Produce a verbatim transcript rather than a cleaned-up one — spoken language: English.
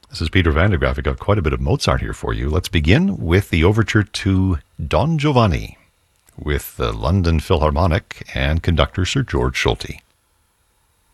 This is Peter Van der Graaf. I got quite a bit of Mozart here for you. Let's begin with the overture to Don Giovanni with the London Philharmonic and conductor Sir George Solti.